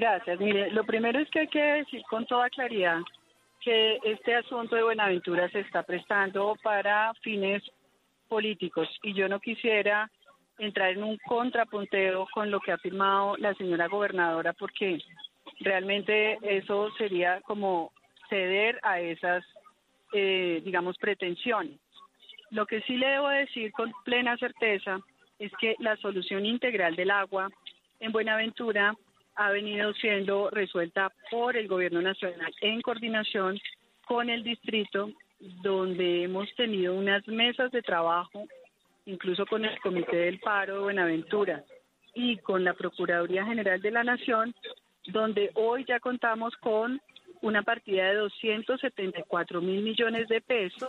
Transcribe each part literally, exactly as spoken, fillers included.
Gracias. Mire, lo primero es que hay que decir con toda claridad que este asunto de Buenaventura se está prestando para fines políticos y yo no quisiera entrar en un contrapunteo con lo que ha afirmado la señora gobernadora, porque realmente eso sería como ceder a esas, eh, digamos, pretensiones. Lo que sí le debo decir con plena certeza es que la solución integral del agua en Buenaventura ha venido siendo resuelta por el gobierno nacional en coordinación con el distrito, donde hemos tenido unas mesas de trabajo, incluso con el Comité del Paro de Buenaventura y con la Procuraduría General de la Nación, donde hoy ya contamos con una partida de doscientos setenta y cuatro mil millones de pesos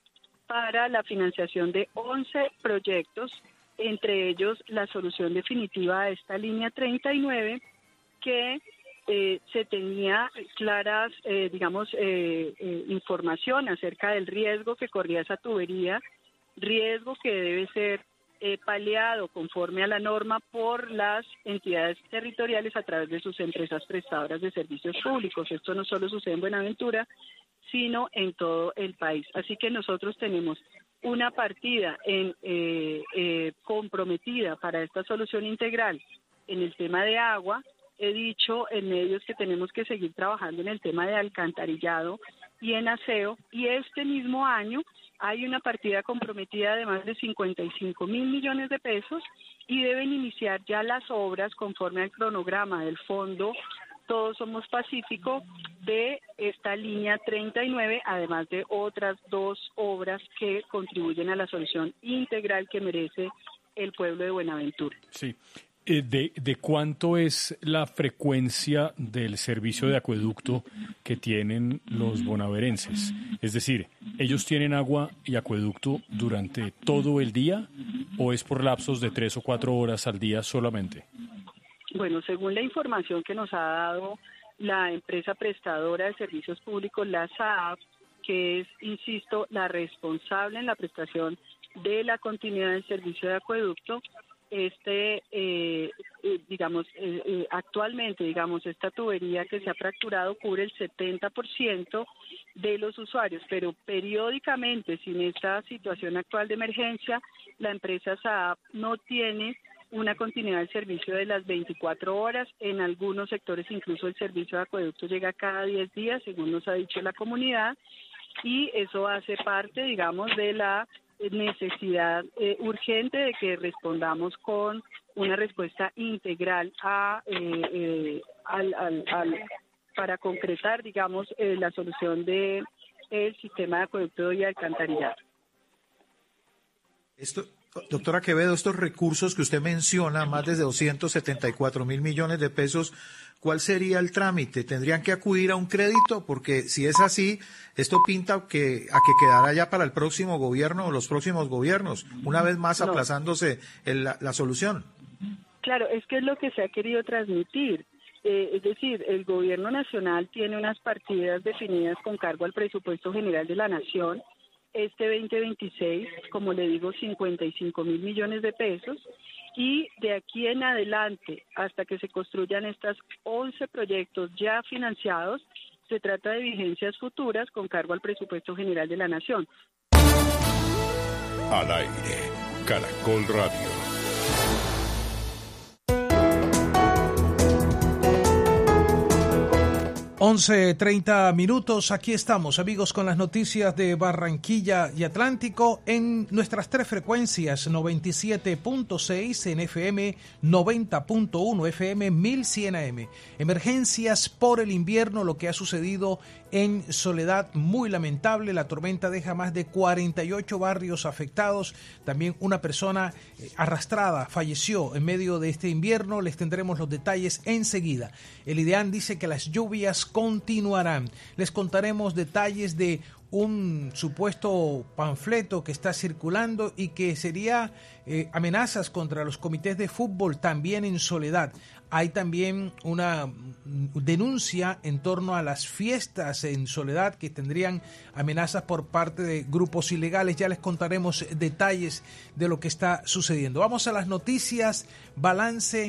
para la financiación de once proyectos, entre ellos la solución definitiva a esta línea treinta y nueve, que eh, se tenía claras, eh, digamos, eh, eh, información acerca del riesgo que corría esa tubería, riesgo que debe ser eh, paliado conforme a la norma por las entidades territoriales a través de sus empresas prestadoras de servicios públicos. Esto no solo sucede en Buenaventura, sino en todo el país. Así que nosotros tenemos una partida en, eh, eh, comprometida para esta solución integral en el tema de agua. He dicho en medios que tenemos que seguir trabajando en el tema de alcantarillado y en aseo, y este mismo año hay una partida comprometida de más de cincuenta y cinco mil millones de pesos y deben iniciar ya las obras conforme al cronograma del Fondo Todos Somos Pacífico de esta línea treinta y nueve, además de otras dos obras que contribuyen a la solución integral que merece el pueblo de Buenaventura. Sí. ¿De, ¿De cuánto es la frecuencia del servicio de acueducto que tienen los bonaverenses? Es decir, ¿ellos tienen agua y acueducto durante todo el día o es por lapsos de tres o cuatro horas al día solamente? Bueno, según la información que nos ha dado la empresa prestadora de servicios públicos, la S A A P, que es, insisto, la responsable en la prestación de la continuidad del servicio de acueducto, este, eh, eh, digamos, eh, eh, actualmente, digamos, esta tubería que se ha fracturado cubre el setenta por ciento de los usuarios, pero periódicamente, sin esta situación actual de emergencia, la empresa S A A P no tiene una continuidad del servicio de las veinticuatro horas. En algunos sectores incluso el servicio de acueducto llega cada diez días, según nos ha dicho la comunidad, y eso hace parte, digamos, de la necesidad eh, urgente de que respondamos con una respuesta integral a, eh, eh, al, al, al, para concretar, digamos, eh, la solución de el sistema de acueducto y alcantarillado. Esto, doctora Quevedo, estos recursos que usted menciona, más de doscientos setenta y cuatro mil millones de pesos, ¿cuál sería el trámite? ¿Tendrían que acudir a un crédito? Porque si es así, esto pinta que a que quedará ya para el próximo gobierno o los próximos gobiernos, una vez más No. aplazándose el, la, la solución. Claro, es que es lo que se ha querido transmitir. Eh, es decir, el gobierno nacional tiene unas partidas definidas con cargo al presupuesto general de la Nación. Este veinte veintiséis, como le digo, cincuenta y cinco mil millones de pesos. Y de aquí en adelante, hasta que se construyan estos once proyectos ya financiados, se trata de vigencias futuras con cargo al presupuesto general de la Nación. Al aire, Caracol Radio. once treinta minutos, aquí estamos, amigos, con las noticias de Barranquilla y Atlántico en nuestras tres frecuencias, noventa y siete punto seis en F M, noventa punto uno F M, mil cien A M. Emergencias por el invierno, lo que ha sucedido en Soledad, muy lamentable. La tormenta deja más de cuarenta y ocho barrios afectados. También una persona arrastrada falleció en medio de este invierno. Les tendremos los detalles enseguida. El IDEAN dice que las lluvias continuarán. Les contaremos detalles de un supuesto panfleto que está circulando y que sería eh, amenazas contra los comités de fútbol también en Soledad. Hay también una denuncia en torno a las fiestas en Soledad que tendrían amenazas por parte de grupos ilegales. Ya les contaremos detalles de lo que está sucediendo. Vamos a las noticias. Balance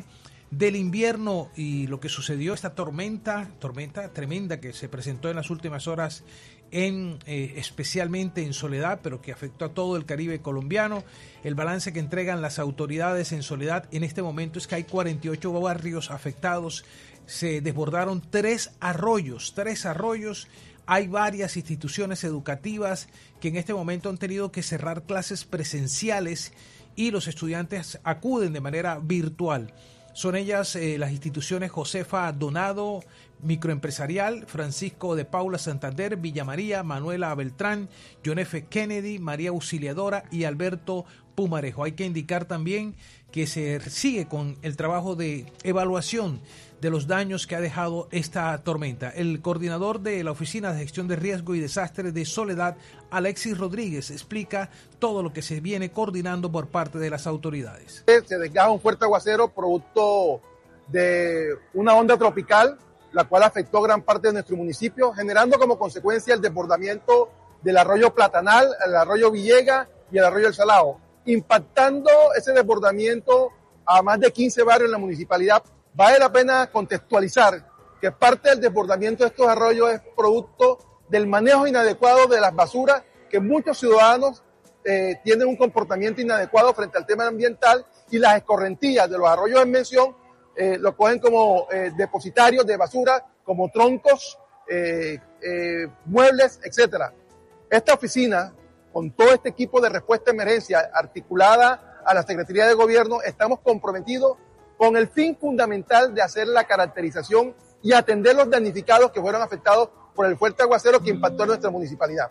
del invierno y lo que sucedió, esta tormenta, tormenta tremenda que se presentó en las últimas horas, en eh, especialmente en Soledad, pero que afectó a todo el Caribe colombiano. El balance que entregan las autoridades en Soledad en este momento es que hay cuarenta y ocho barrios afectados, se desbordaron tres arroyos, tres arroyos. Hay varias instituciones educativas que en este momento han tenido que cerrar clases presenciales y los estudiantes acuden de manera virtual. Son ellas eh, las instituciones Josefa Donado, Microempresarial, Francisco de Paula Santander, Villa María, Manuela Beltrán, John F. Kennedy, María Auxiliadora y Alberto Pumarejo. Hay que indicar también que se sigue con el trabajo de evaluación de los daños que ha dejado esta tormenta. El coordinador de la Oficina de Gestión de Riesgo y Desastres de Soledad, Alexis Rodríguez, explica todo lo que se viene coordinando por parte de las autoridades. Se desgaja un fuerte aguacero producto de una onda tropical, la cual afectó gran parte de nuestro municipio, generando como consecuencia el desbordamiento del arroyo Platanal, el arroyo Villega y el arroyo El Salao, impactando ese desbordamiento a más de quince barrios en la municipalidad. Vale la pena contextualizar que parte del desbordamiento de estos arroyos es producto del manejo inadecuado de las basuras, que muchos ciudadanos eh, tienen un comportamiento inadecuado frente al tema ambiental, y las escorrentías de los arroyos en mención eh, lo cogen como eh, depositarios de basura, como troncos, eh, eh, muebles, etcétera. Esta oficina, con todo este equipo de respuesta a emergencia articulada a la Secretaría de Gobierno, estamos comprometidos con el fin fundamental de hacer la caracterización y atender los damnificados que fueron afectados por el fuerte aguacero que impactó en nuestra municipalidad.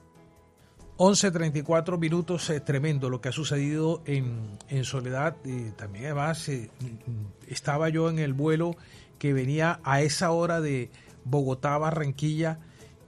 once treinta y cuatro minutos, eh, tremendo lo que ha sucedido en, en Soledad. Eh, también además eh, estaba yo en el vuelo que venía a esa hora de Bogotá a Barranquilla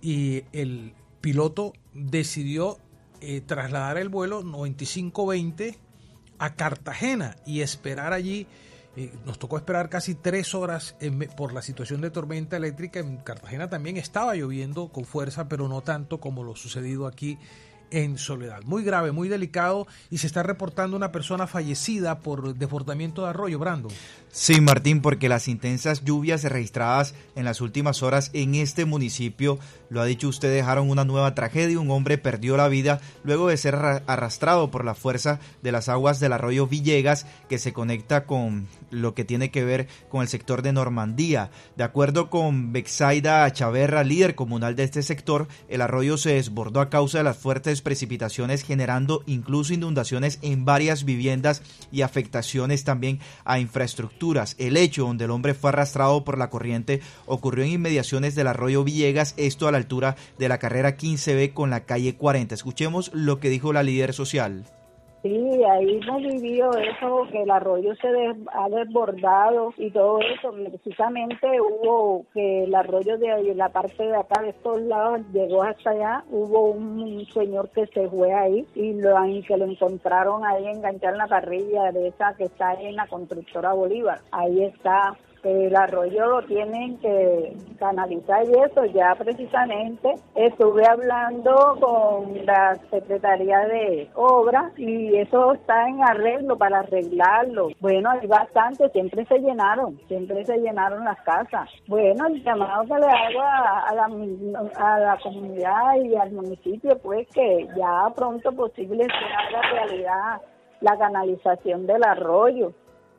y el piloto decidió eh, trasladar el vuelo noventa y cinco veinte a Cartagena y esperar allí. Eh, nos tocó esperar casi tres horas en, por la situación de tormenta eléctrica. En Cartagena también estaba lloviendo con fuerza, pero no tanto como lo sucedido aquí en Soledad. Muy grave, muy delicado, y se está reportando una persona fallecida por desbordamiento de arroyo. Brandon. Sí, Martín, porque las intensas lluvias registradas en las últimas horas en este municipio, lo ha dicho usted, dejaron una nueva tragedia. Un hombre perdió la vida luego de ser arrastrado por la fuerza de las aguas del arroyo Villegas, que se conecta con lo que tiene que ver con el sector de Normandía. De acuerdo con Bexaida Chaverra, líder comunal de este sector, el arroyo se desbordó a causa de las fuertes precipitaciones, generando incluso inundaciones en varias viviendas y afectaciones también a infraestructuras. El hecho donde el hombre fue arrastrado por la corriente ocurrió en inmediaciones del arroyo Villegas, esto a la altura de la carrera quince B con la calle cuarenta. Escuchemos lo que dijo la líder social. Sí, ahí hemos vivido eso, que el arroyo se des, ha desbordado y todo eso. Precisamente hubo que el arroyo de ahí, la parte de acá, de estos lados, llegó hasta allá. Hubo un señor que se fue ahí y lo, que lo encontraron ahí enganchado en la parrilla de esa que está ahí en la constructora Bolívar. Ahí está. El arroyo lo tienen que canalizar y eso. Ya precisamente estuve hablando con la Secretaría de Obras y eso está en arreglo para arreglarlo. Bueno, hay bastante, siempre se llenaron, siempre se llenaron las casas. Bueno, el llamado que le hago a, a, la, a la comunidad y al municipio, pues que ya pronto posible se haga realidad la canalización del arroyo.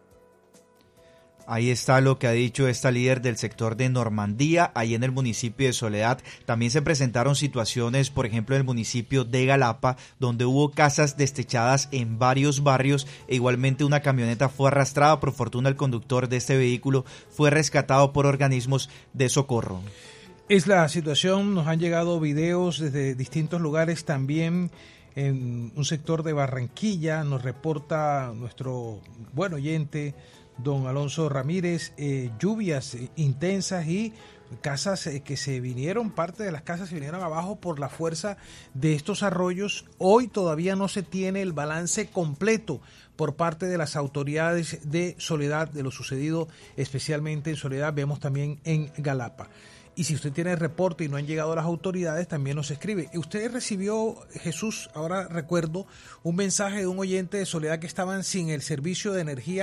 Ahí está lo que ha dicho esta líder del sector de Normandía, ahí en el municipio de Soledad. También se presentaron situaciones, por ejemplo, en el municipio de Galapa, donde hubo casas destechadas en varios barrios e igualmente una camioneta fue arrastrada. Por fortuna, el conductor de este vehículo fue rescatado por organismos de socorro. Es la situación, nos han llegado videos desde distintos lugares también. En un sector de Barranquilla nos reporta nuestro buen oyente don Alonso Ramírez, eh, lluvias eh, intensas y casas eh, que se vinieron, parte de las casas se vinieron abajo por la fuerza de estos arroyos. Hoy todavía no se tiene el balance completo por parte de las autoridades de Soledad de lo sucedido especialmente en Soledad, vemos también en Galapa. Y si usted tiene el reporte y no han llegado las autoridades, también nos escribe. Usted recibió, Jesús, ahora recuerdo, un mensaje de un oyente de Soledad que estaban sin el servicio de energía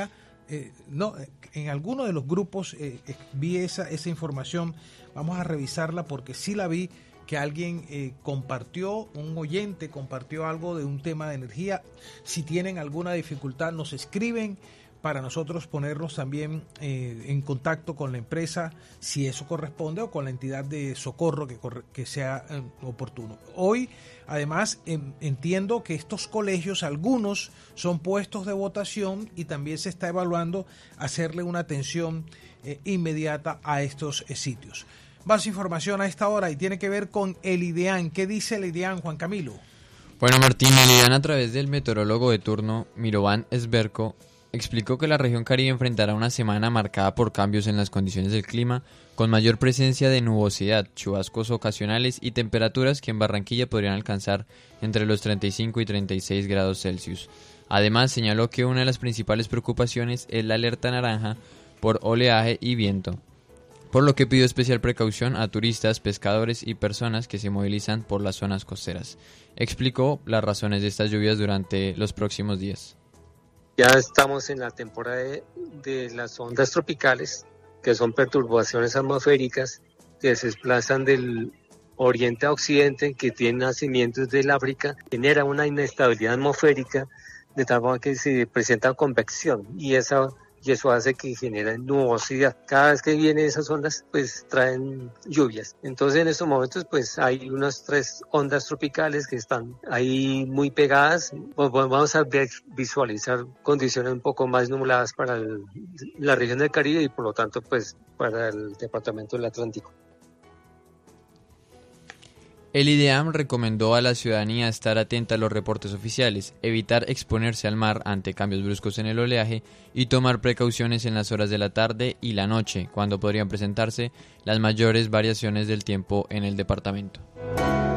eh, no, en alguno de los grupos eh, vi esa, esa información. Vamos a revisarla porque sí la vi, que alguien eh, compartió, un oyente compartió algo de un tema de energía. Si tienen alguna dificultad, nos escriben para nosotros ponernos también eh, en contacto con la empresa, si eso corresponde, o con la entidad de socorro que, que sea eh, oportuno. Hoy, además, eh, entiendo que estos colegios, algunos son puestos de votación y también se está evaluando hacerle una atención eh, inmediata a estos eh, sitios. Más información a esta hora y tiene que ver con el IDEAN. ¿Qué dice el IDEAN, Juan Camilo? Bueno, Martín, el IDEAN, a través del meteorólogo de turno, Mirovan Esberco, explicó que la región Caribe enfrentará una semana marcada por cambios en las condiciones del clima, con mayor presencia de nubosidad, chubascos ocasionales y temperaturas que en Barranquilla podrían alcanzar entre los treinta y cinco y treinta y seis grados Celsius. Además, señaló que una de las principales preocupaciones es la alerta naranja por oleaje y viento, por lo que pidió especial precaución a turistas, pescadores y personas que se movilizan por las zonas costeras. Explicó las razones de estas lluvias durante los próximos días. Ya estamos en la temporada de, de las ondas tropicales, que son perturbaciones atmosféricas que se desplazan del oriente a occidente, que tienen nacimientos del África, genera una inestabilidad atmosférica de tal forma que se presenta convección y esa y eso hace que genere nubosidad. Cada vez que vienen esas ondas, pues traen lluvias. Entonces en estos momentos pues hay unas tres ondas tropicales que están ahí muy pegadas. Pues vamos a ver, visualizar condiciones un poco más nubladas para el, la región del Caribe y por lo tanto pues para el departamento del Atlántico. El IDEAM recomendó a la ciudadanía estar atenta a los reportes oficiales, evitar exponerse al mar ante cambios bruscos en el oleaje y tomar precauciones en las horas de la tarde y la noche, cuando podrían presentarse las mayores variaciones del tiempo en el departamento.